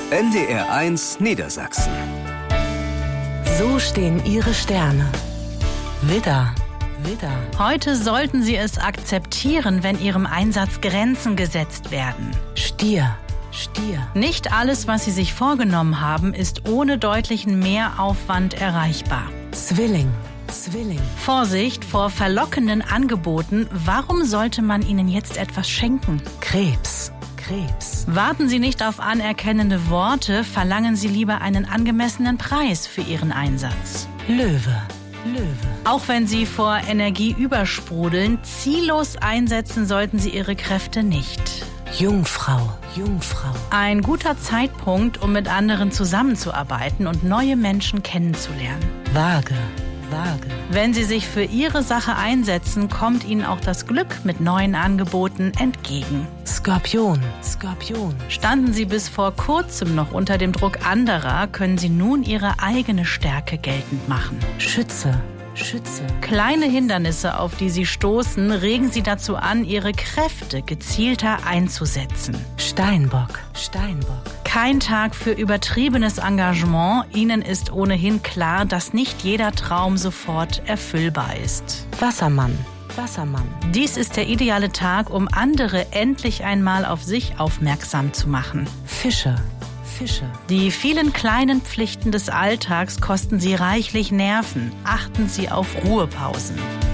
NDR1 Niedersachsen. So stehen Ihre Sterne. Widder. Widder. Heute sollten Sie es akzeptieren, wenn Ihrem Einsatz Grenzen gesetzt werden. Stier. Stier. Nicht alles, was Sie sich vorgenommen haben, ist ohne deutlichen Mehraufwand erreichbar. Zwilling. Zwilling. Vorsicht vor verlockenden Angeboten. Warum sollte man Ihnen jetzt etwas schenken? Krebs. Krebs. Warten Sie nicht auf anerkennende Worte, verlangen Sie lieber einen angemessenen Preis für Ihren Einsatz. Löwe. Löwe. Auch wenn Sie vor Energie übersprudeln, ziellos einsetzen sollten Sie Ihre Kräfte nicht. Jungfrau. Jungfrau. Ein guter Zeitpunkt, um mit anderen zusammenzuarbeiten und neue Menschen kennenzulernen. Waage. Waage. Wenn Sie sich für Ihre Sache einsetzen, kommt Ihnen auch das Glück mit neuen Angeboten entgegen. Skorpion. Skorpion. Standen Sie bis vor kurzem noch unter dem Druck anderer, können Sie nun Ihre eigene Stärke geltend machen. Schütze. Schütze. Kleine Hindernisse, auf die Sie stoßen, regen Sie dazu an, Ihre Kräfte gezielter einzusetzen. Steinbock. Steinbock. Kein Tag für übertriebenes Engagement. Ihnen ist ohnehin klar, dass nicht jeder Traum sofort erfüllbar ist. Wassermann. Wassermann. Dies ist der ideale Tag, um andere endlich einmal auf sich aufmerksam zu machen. Fische. Fische. Die vielen kleinen Pflichten des Alltags kosten Sie reichlich Nerven. Achten Sie auf Ruhepausen.